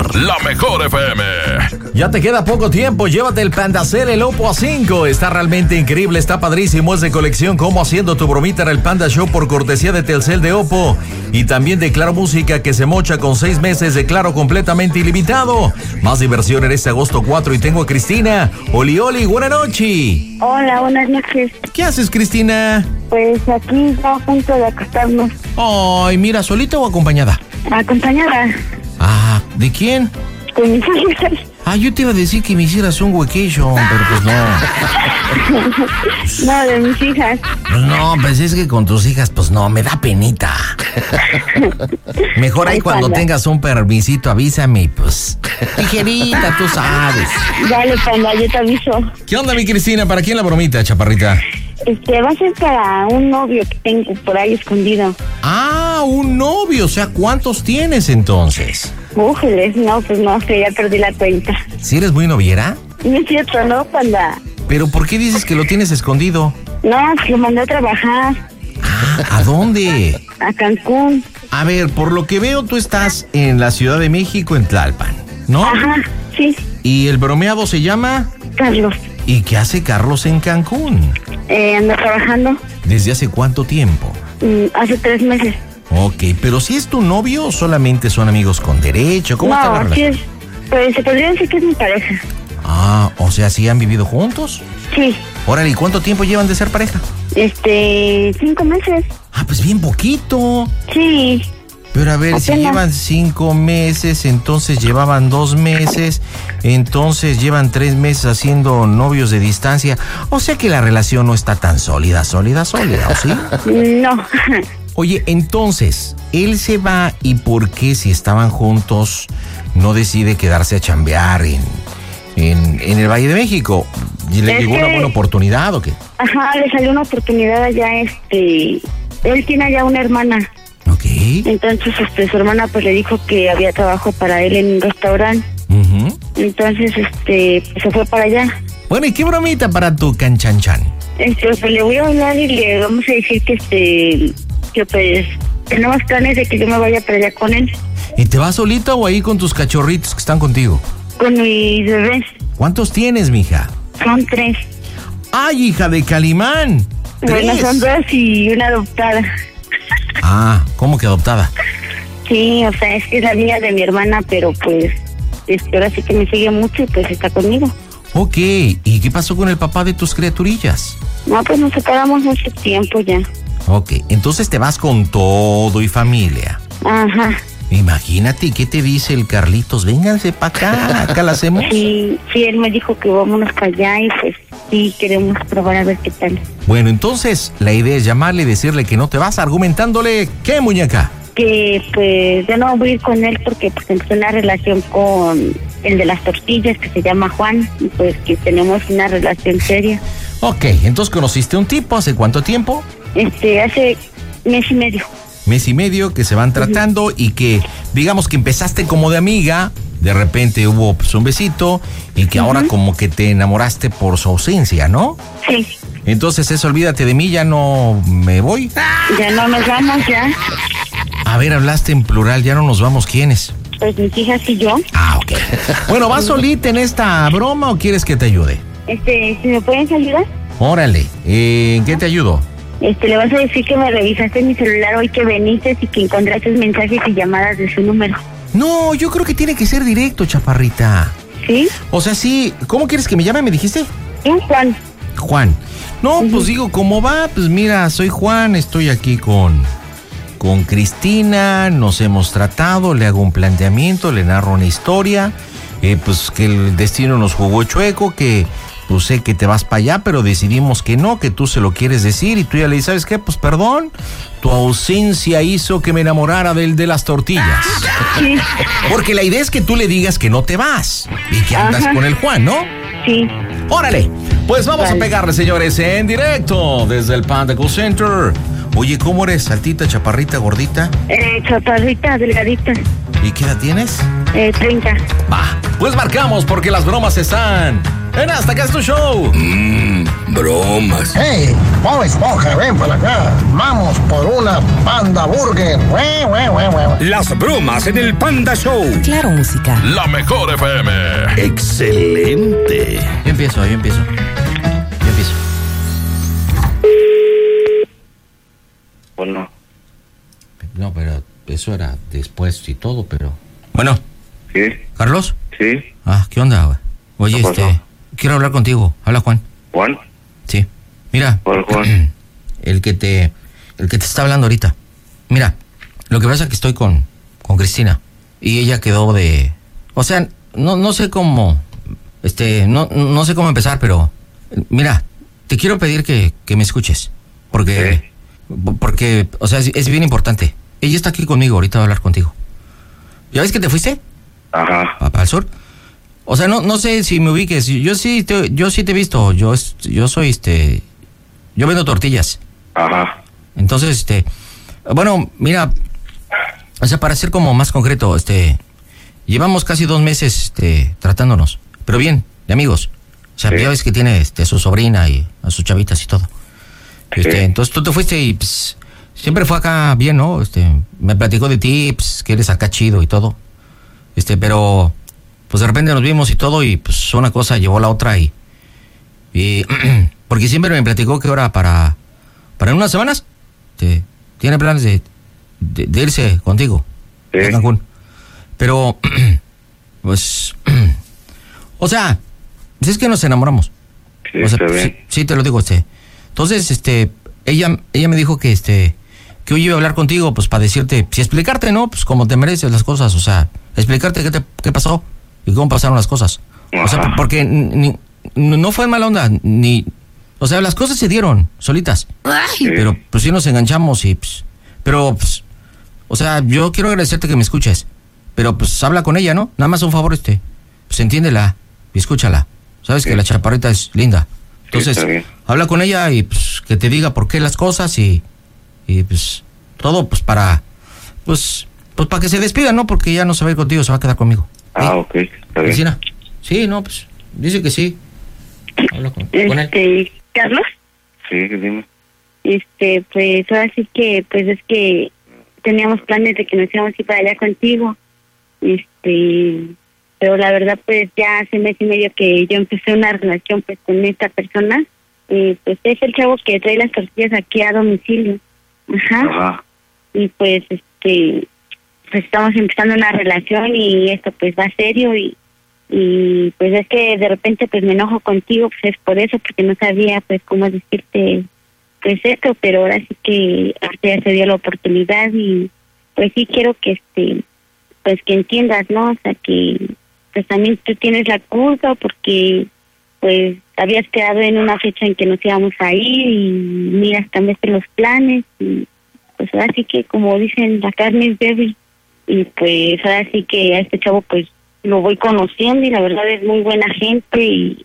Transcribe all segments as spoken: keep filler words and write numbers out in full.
mejor, la mejor F M. Ya te queda poco tiempo, llévate el Pandacel, el Oppo A cinco. Está realmente increíble, está padrísimo, es de colección. Como haciendo tu bromita en el Panda Show por cortesía de Telcel de Oppo. Y también de Claro Música, que se mocha con seis meses de Claro completamente ilimitado. Más diversión en este agosto cuatro. Y tengo a Cristina. Oli, Oli, buena noche. Hola, buenas noches. ¿Qué haces, Cristina? Pues aquí ya a punto de acostarnos. Ay, mira, ¿solita o acompañada? Acompañada. Ah, ¿de quién? Con mis hijas. Ah, yo te iba a decir que me hicieras un vacation, pero pues no. No, de mis hijas. Pues no, pues es que con tus hijas, pues no, me da penita. Mejor ahí Ay, cuando Panda. tengas un permisito, avísame y pues, tijerita, tú sabes. Dale, Panda, yo te aviso. ¿Qué onda, mi Cristina? ¿Para quién la bromita, chaparrita? Este, va a ser para un novio que tengo por ahí escondido. Ah, un novio, o sea, ¿cuántos tienes entonces? Újeles, no, pues no, que ya perdí la cuenta. ¿Si eres muy noviera? No es cierto, ¿no, Panda? ¿Pero por qué dices que lo tienes escondido? No, lo mandé a trabajar Ah, ¿a dónde? a Cancún. A ver, por lo que veo, tú estás en la Ciudad de México, en Tlalpan, ¿no? Ajá, sí, ¿Y el bromeado se llama? Carlos. ¿Y qué hace Carlos en Cancún? Eh, ando trabajando ¿Desde hace cuánto tiempo? mm, hace tres meses. Ok, pero si es tu novio o solamente son amigos con derecho, ¿cómo está la No, sí relación? es, pues se podría decir que es mi pareja. Ah, o sea, ¿sí han vivido juntos? Sí, Órale, ¿y cuánto tiempo llevan de ser pareja? este, cinco meses. Ah, pues bien poquito. Sí, Pero a ver, si Apenas. llevan cinco meses, entonces llevaban dos meses, entonces llevan tres meses haciendo novios de distancia. O sea que la relación no está tan sólida, sólida, sólida, ¿o sí? no. Oye, entonces, él se va y ¿por qué si estaban juntos no decide quedarse a chambear en, en, en el Valle de México? ¿Y le Es llegó que- una buena oportunidad o qué? Ajá, le salió una oportunidad allá, este, él tiene allá una hermana. Ok. Entonces, este, su hermana pues le dijo que había trabajo para él en un restaurante. Ujú. Entonces, este, pues, se fue para allá. Bueno, ¿y qué bromita para tu canchanchan? Este, pues le voy a hablar y le vamos a decir que este, que pues tenemos planes de que yo me vaya para allá con él, ¿Y te vas solita o ahí con tus cachorritos que están contigo? con mis bebés. ¿Cuántos tienes, mija? Son tres. ¡Ay, hija de Calimán! Bueno, ¡Tres! son dos y una adoptada. Ah, ¿cómo que adoptada? Sí, o sea, es que es la niña de mi hermana, pero pues, este, ahora sí que me sigue mucho y pues está conmigo. Ok, ¿y qué pasó con el papá de tus criaturillas? No, pues nos separamos hace tiempo ya. Ok, entonces te vas con todo y familia. Ajá. Imagínate, ¿qué te dice el Carlitos? Vénganse para acá, acá la hacemos. Sí, sí, él me dijo que vámonos para allá y pues sí, queremos probar a ver qué tal. Bueno, entonces la idea es llamarle y decirle que no te vas, argumentándole, ¿qué, muñeca? Que pues yo no voy a ir con él porque pues empezó una relación con el de las tortillas que se llama Juan y pues que tenemos una relación seria. Ok, entonces conociste a un tipo, ¿hace cuánto tiempo? Este, hace mes y medio. Mes y medio que se van tratando y que, digamos que empezaste como de amiga, de repente hubo pues, un besito y que ahora como que te enamoraste por su ausencia, ¿no? Sí, Entonces eso, olvídate de mí, ya no me voy. ya no nos vamos ya. A ver, hablaste en plural, ya no nos vamos, ¿quiénes? Pues mis hijas y yo. Ah, ok. Bueno, ¿vas solita en esta broma o quieres que te ayude? Este, ¿si me pueden ayudar? Órale, eh, ¿en qué te ayudo? Este, le vas a decir que me revisaste mi celular hoy que veniste y que encontraste mensajes y llamadas de su número. No, yo creo que tiene que ser directo, chaparrita. ¿Sí? O sea, sí, ¿cómo quieres que me llame, me dijiste? ¿Sí, Juan? Juan. No, pues digo, ¿cómo va? Pues mira, soy Juan, estoy aquí con, con Cristina, nos hemos tratado, le hago un planteamiento, le narro una historia, eh, pues que el destino nos jugó chueco, que pues sé que te vas para allá, pero decidimos que no, que tú se lo quieres decir y tú ya le dices, ¿sabes qué? Pues perdón, tu ausencia hizo que me enamorara del de las tortillas. Sí, Porque la idea es que tú le digas que no te vas y que andas Ajá. con el Juan, ¿no? sí. ¡Órale! Pues vamos Vale. a pegarle, señores, en directo desde el Panda Call Center. Oye, ¿cómo eres? ¿Altita, chaparrita, gordita? Eh, chaparrita, delgadita. ¿Y qué edad tienes? Eh, treinta. Va, pues marcamos porque las bromas están ven, hasta acá es tu show. Mmm, bromas. Hey, Bob Esponja, ven para acá. Vamos por una Panda Burger. Las bromas en el Panda Show. Claro, música. La mejor F M. Excelente. Yo empiezo, yo empiezo. Yo empiezo. Bueno. No, pero eso era después y todo, pero... Bueno. ¿Sí? ¿Carlos? Sí. Ah, ¿qué onda, güey? Oye, ¿Qué pasó? este... Quiero hablar contigo. Habla, Juan. ¿Juan? Sí. Mira. ¿Cuál Juan? El que te... El que te está hablando ahorita. Mira, lo que pasa es que estoy con... Con Cristina. Y ella quedó de... O sea, no, no sé cómo... Este... No, no sé cómo empezar, pero... Mira, te quiero pedir que, que me escuches. Porque... ¿Sí? Porque... O sea, es, es bien importante. Ella está aquí conmigo. Ahorita va a hablar contigo. ¿Ya ves que te fuiste? Ajá. ¿Para el sur? O sea, no, no sé si me ubiques. Yo sí te, yo sí te he visto. Yo, yo soy, este... Yo vendo tortillas. Ajá. Entonces, este... Bueno, mira... O sea, para ser como más concreto, este... Llevamos casi dos meses, este... Tratándonos. Pero bien, de amigos. O sea, Sí. ya ves que tiene, este... Su sobrina y a sus chavitas y todo. Este, Sí. entonces tú te fuiste y, pues... Siempre fue acá bien, ¿no? Este... Me platicó de ti, pues, que eres acá chido y todo. Este, pero... Pues de repente nos vimos y todo y pues una cosa llevó a la otra y... y porque siempre me platicó que ahora para... Para en unas semanas... Te, tiene planes de, de, de irse contigo. Sí. A Cancún. Pero... Pues... O sea... Es que nos enamoramos. Sí, O sea, está bien. sí, sí, te lo digo, este... Entonces, este... Ella, ella me dijo que, este... Que hoy iba a hablar contigo, pues, para decirte... Si explicarte, ¿no? Pues, como te mereces las cosas, o sea... Explicarte qué, te, qué pasó... y cómo pasaron las cosas. O sea, Ajá. porque ni, no fue mala onda, ni... O sea, las cosas se dieron solitas. Sí. Pero pues sí nos enganchamos y... Pues, pero, pues... O sea, yo quiero agradecerte que me escuches. Pero pues habla con ella, ¿no? Nada más un favor, este... Pues entiéndela y escúchala. Sabes Sí. que la chaparrita es linda. Entonces, está bien. habla con ella y pues que te diga por qué las cosas y... Y pues... Todo pues para... Pues... Pues para que se despida, ¿no? Porque ya no se va a ir contigo, se va a quedar conmigo. Ah, ¿Sí? ok. Está bien. Cristina. Sí, no, pues, dice que sí. Habla con, con él. Este, Carlos, Sí, dime. este, pues ahora sí que, pues es que teníamos planes de que nos íbamos a ir para allá contigo. Este, pero la verdad, pues ya hace mes y medio que yo empecé una relación pues con esta persona. Y pues es el chavo que trae las tortillas aquí a domicilio. Ajá. Ajá. Y pues, este, pues estamos empezando una relación y esto pues va serio y y pues es que de repente pues me enojo contigo, pues es por eso, porque no sabía pues cómo decirte pues esto, pero ahora sí que ahorita ya se dio la oportunidad y pues sí quiero que este pues que entiendas, ¿no? O sea que pues también tú tienes la culpa porque pues habías quedado en una fecha en que nos íbamos a ir y mira, cambiaste los planes y pues ahora sí que como dicen, la carne es débil y pues ahora sí que a este chavo pues lo voy conociendo y la verdad es muy buena gente y,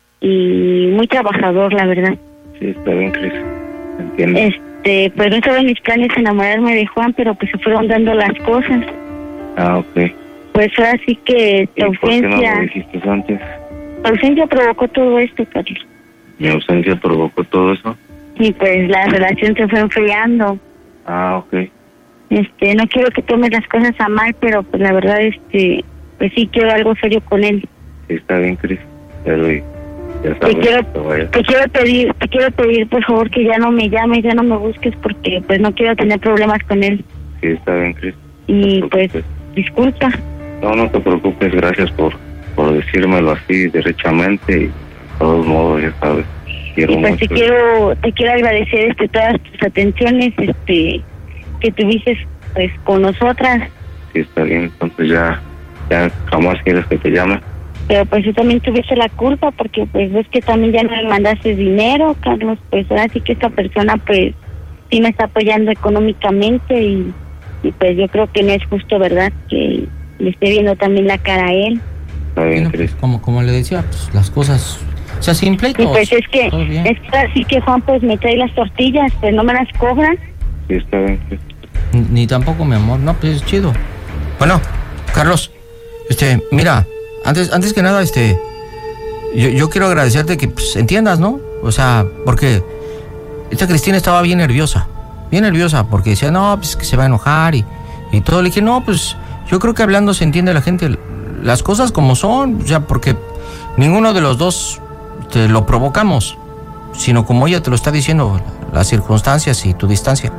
y muy trabajador, la verdad. Sí, está bien, Cris. Entiendo. Este, pues no estaba en mis planes enamorarme de Juan, pero pues se fueron dando las cosas. Ah, ok. Pues ahora sí que tu ¿Y por qué no ausencia, lo dijiste antes? tu ausencia provocó todo esto, Carlos. Mi ausencia provocó todo eso. Y pues la relación se fue enfriando. Ah, ok. Este, no quiero que tomes las cosas a mal, pero pues la verdad, este, pues sí quiero algo serio con él. Sí, está bien, Cris. Ya lo ya Te sabes. quiero, que vaya. te quiero pedir, te quiero pedir por favor que ya no me llames, ya no me busques porque pues no quiero tener problemas con él. Sí, está bien, Cris. Y No te pues, preocupes. disculpa. No, no te preocupes. Gracias por, por decírmelo así derechamente y de todos modos, ya sabes. Quiero Y pues mucho. te quiero, te quiero agradecer este todas tus atenciones, este, que tuviste pues con nosotras, Sí, está bien. Entonces ya, ya jamás quieres que te llame. pero pues tú también tuviste la culpa porque pues ves que también ya no me mandaste dinero, Carlos, pues ahora sí que esta persona pues sí me está apoyando económicamente y, y pues yo creo que no es justo, ¿verdad? Que le esté viendo también la cara a él. Está bien, Bueno, Cris. pues, como, como le decía, pues las cosas... O sea, sin Y pleitos. pues es que, todo bien. es que así que Juan pues me trae las tortillas, pues no me las cobran. Sí, está bien, Cris. Ni, ni tampoco, mi amor. No, pues es chido. Bueno, Carlos, este, mira, antes, antes que nada, este, yo, yo quiero agradecerte que pues, entiendas, ¿no? O sea, porque esta Cristina estaba bien nerviosa, bien nerviosa, porque decía, no, pues que se va a enojar y, y todo. Le dije, no, pues yo creo que hablando se entiende la gente las cosas como son, o sea, porque ninguno de los dos te lo provocamos, sino como ella te lo está diciendo, las circunstancias y tu distancia.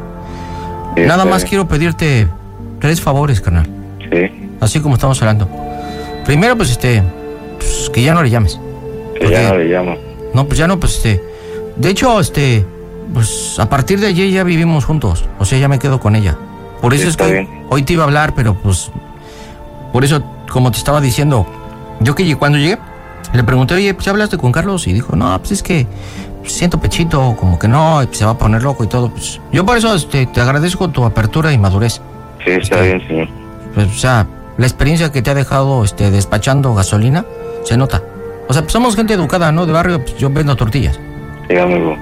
Sí, nada más bien. Quiero pedirte tres favores, carnal. Sí. Así como estamos hablando. Primero, pues, este, pues, que ya no le llames. Que porque, ya no le llamo. No, pues ya no, pues, este, de hecho, este, pues, a partir de ayer ya vivimos juntos, o sea, ya me quedo con ella. Por eso sí, es que bien. Hoy te iba a hablar, pero, pues, por eso, como te estaba diciendo, yo que cuando llegué, le pregunté, oye, pues, ¿ya hablaste con Carlos? Y dijo, no, pues, es que siento pechito, como que no, se va a poner loco y todo, pues, yo por eso, este, te agradezco tu apertura y madurez. Sí, está este, bien, señor. Pues, o sea, la experiencia que te ha dejado este, despachando gasolina se nota. O sea, pues somos gente educada, ¿no? De barrio, pues yo vendo tortillas. Sí, amigo.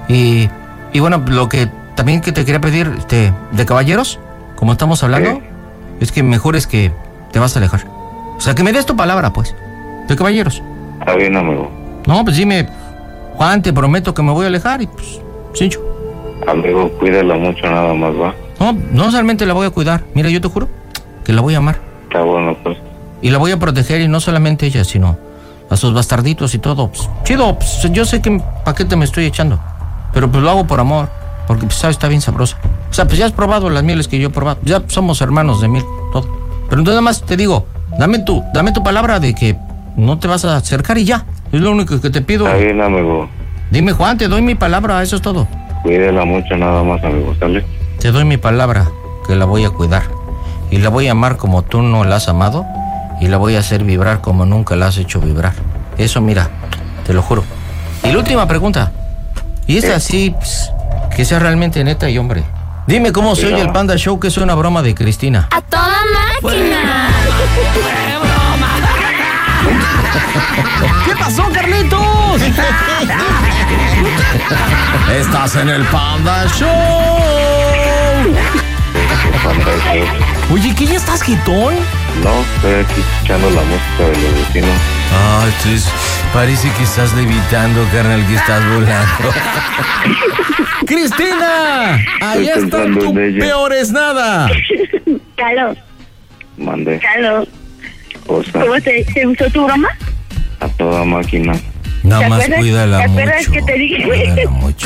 Y, y bueno, lo que también que te quería pedir, este, de caballeros, como estamos hablando, ¿sí? Es que mejor es que te vas a alejar. O sea, que me des tu palabra, pues, de caballeros. Está bien, amigo. No, pues dime, Juan, te prometo que me voy a alejar y pues, cincho. Amigo, cuídala mucho nada más, ¿va? No, no solamente la voy a cuidar, mira, yo te juro que la voy a amar. Está bueno, pues. Y la voy a proteger, y no solamente ella, sino a sus bastarditos y todo. Pues, chido, pues, yo sé que paquete me estoy echando, pero pues lo hago por amor, porque pues sabes, está bien sabrosa. O sea, pues ya has probado las mieles que yo he probado, ya somos hermanos de miel, todo. Pero entonces nada más te digo, dame tu, dame tu palabra de que no te vas a acercar y ya. Es lo único que te pido. Está bien, amigo. Dime, Juan, te doy mi palabra, eso es todo. Cuídela mucho nada más, amigo, ¿sale? Te doy mi palabra que la voy a cuidar. Y la voy a amar como tú no la has amado. Y la voy a hacer vibrar como nunca la has hecho vibrar. Eso, mira, te lo juro. Y la última pregunta. Y esta sí, pues, que sea realmente neta y hombre. Dime cómo se oye el Panda Show, que es una broma de Cristina. ¡A toda máquina! ¿Qué pasó, Carlitos? Estás en el Panda Show. Oye, ¿qué ya estás, jetón? No, estoy aquí escuchando la música de los vecinos. Ah, entonces parece que estás levitando, carnal, que estás volando. ¡Cristina! Ahí está tu peor es nada. Calo. Mandé. Calo. Cosa. ¿Cómo te, te gustó tu broma? A toda máquina. Nada más cuídala mucho. ¿Te acuerdas que te dije? Cuídala mucho.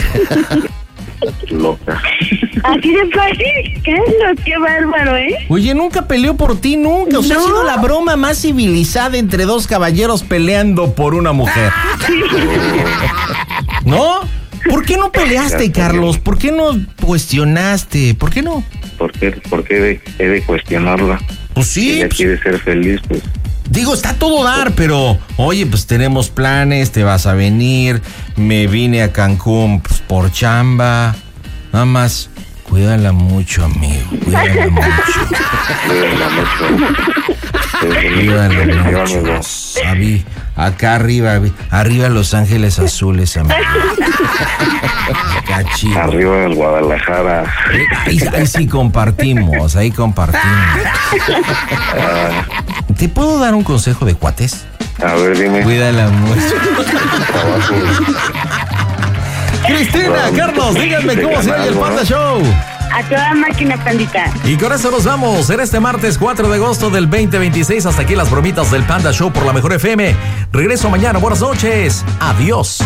Loca. Así de fácil. Carlos, qué bárbaro, ¿eh? Oye, nunca peleó por ti, nunca. O sea, No. ha sido la broma más civilizada entre dos caballeros peleando por una mujer. ¿No? ¿Por qué no peleaste, Carlos? ¿Por qué no cuestionaste? ¿Por qué no? ¿Por qué, por qué he de, he de cuestionarla? Pues sí. Ella Pues, quiere ser feliz, pues. digo, está todo dar, pero oye, pues tenemos planes, te vas a venir. Me vine a Cancún pues, por chamba. Nada más, cuídala mucho, amigo. Cuídala mucho. Cuídala mucho. Cuídala mucho. Sabi, acá arriba, arriba Los Ángeles Azules, amigo. Acá chido. Arriba del Guadalajara. Ahí, ahí sí compartimos, ahí compartimos. ¿Te puedo dar un consejo de cuates? A ver, dime. Cuídala mucho. Trabajo. Cristina, Carlos, díganme cómo se oye el Panda Show. A toda máquina, pandita. Y con eso nos vamos en este martes cuatro de agosto del veinte veintiséis. Hasta aquí las bromitas del Panda Show por la Mejor F M. Regreso mañana. Buenas noches. Adiós.